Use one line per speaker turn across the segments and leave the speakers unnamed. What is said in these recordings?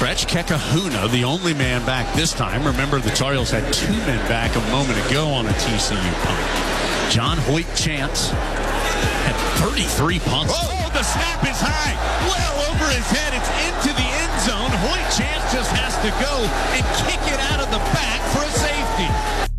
Stretch Kekahuna, the only man back this time. Remember, the Tar Heels had 2 men back a moment ago on a TCU punt. John Hoyt Chance had 33 punts.
Oh, the snap is high. Well over his head. It's into the end zone. Hoyt Chance just has to go and kick it out of the back for a safety.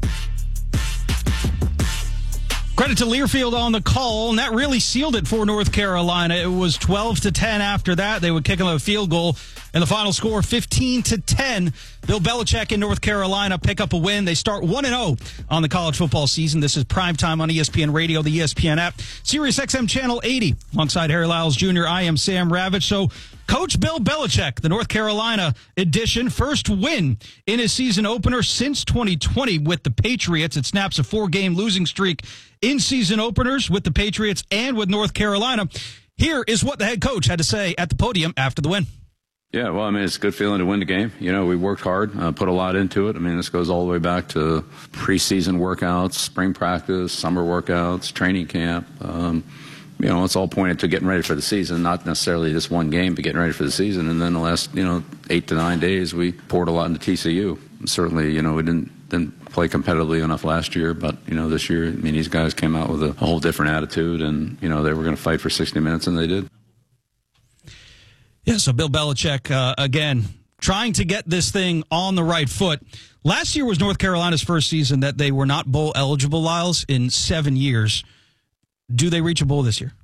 Credit to Learfield on the call, and that really sealed it for North Carolina. It was 12-10 after that. They would kick a field goal, and the final score 15-10. Bill Belichick in North Carolina pick up a win. They start 1-0 on the college football season. This is primetime on ESPN Radio, the ESPN app, Sirius XM Channel 80. Alongside Harry Lyles Jr., I am Sam Ravitch. So, Coach Bill Belichick, the North Carolina edition, first win in his season opener since 2020 with the Patriots. It snaps a 4-game losing streak in season openers with the Patriots and with North Carolina. Here is what the head coach had to say at the podium after the win.
Yeah, well, I mean, it's a good feeling to win the game. You know, we worked hard, put a lot into it. I mean, this goes all the way back to preseason workouts, spring practice, summer workouts, training camp. You know, it's all pointed to getting ready for the season, not necessarily this one game, but getting ready for the season. And then the last, 8 to 9 days, we poured a lot into TCU. Certainly, we didn't play competitively enough last year, but, this year, I mean, these guys came out with a whole different attitude, and, they were going to fight for 60 minutes, and they did.
Yeah, so Bill Belichick, again, trying to get this thing on the right foot. Last year was North Carolina's first season that they were not bowl eligible, Lyles, in 7 years. Do they reach a bowl this year?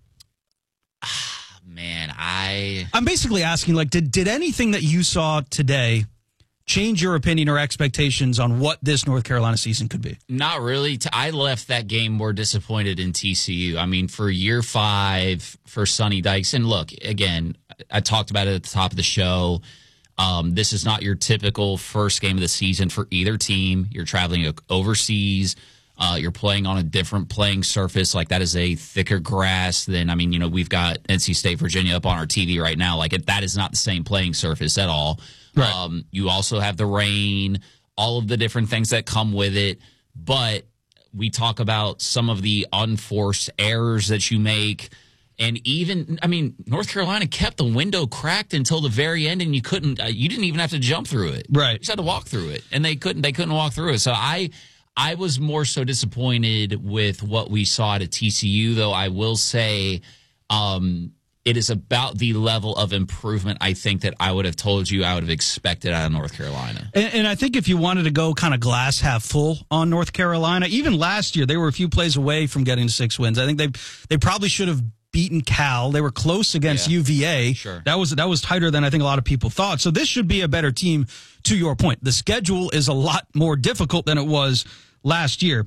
Man, I'm
basically asking, did anything that you saw today change your opinion or expectations on what this North Carolina season could be?
Not really. I left that game more disappointed in TCU. I mean, for year 5 for Sonny Dykes, and look, again, I talked about it at the top of the show. This is not your typical first game of the season for either team. You're traveling overseas. You're playing on a different playing surface. That is a thicker grass than, we've got NC State, Virginia up on our TV right now. That is not the same playing surface at all. Right. You also have the rain, all of the different things that come with it. But we talk about some of the unforced errors that you make. And even, North Carolina kept the window cracked until the very end, and you didn't even have to jump through it.
Right. You
just had to walk through it. And they couldn't walk through it. So I was more so disappointed with what we saw at TCU, though I will say it is about the level of improvement I think that I would have told you I would have expected out of North Carolina.
And I think if you wanted to go kind of glass half full on North Carolina, even last year they were a few plays away from getting 6 wins. I think they probably should have beaten Cal. They were close against UVA.
Sure.
That was tighter than I think a lot of people thought. So this should be a better team, to your point. The schedule is a lot more difficult than it was last year.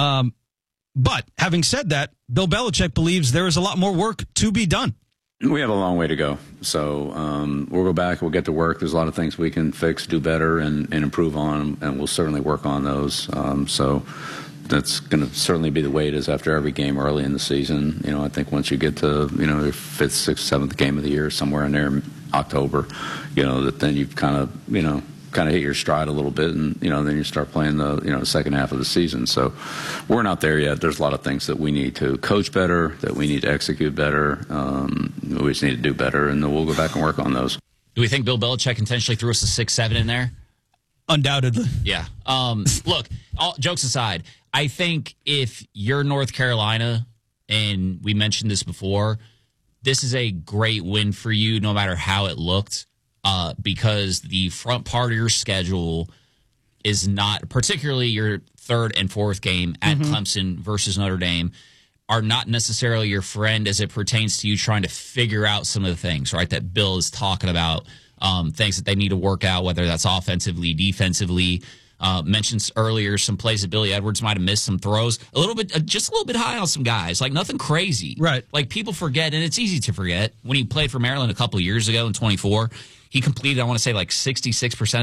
But having said that, Bill Belichick believes there is a lot more work to be done.
We have a long way to go. So we'll go back, we'll get to work. There's a lot of things we can fix, do better, and improve on, and we'll certainly work on those. So that's going to certainly be the way it is after every game early in the season. I think once you get to, your 5th, 6th, 7th game of the year, somewhere in there in October, that then you've kind of hit your stride a little bit, and then you start playing the second half of the season. So we're not there yet. There's a lot of things that we need to coach better, that we need to execute better. We just need to do better, and then we'll go back and work on those.
Do we think Bill Belichick intentionally threw us a 6-7 in there?
Undoubtedly.
Yeah. Look, all jokes aside, I think if you're North Carolina, and we mentioned this before, this is a great win for you no matter how it looked. Because the front part of your schedule is not, particularly your 3rd and 4th game at Clemson versus Notre Dame, are not necessarily your friend as it pertains to you trying to figure out some of the things, right, that Bill is talking about, things that they need to work out, whether that's offensively, defensively. Mentioned earlier some plays that Billy Edwards might have missed, some throws, just a little bit high on some guys, nothing crazy.
Right.
People forget, and it's easy to forget, when he played for Maryland a couple of years ago in 24, he completed, I want to say, 66%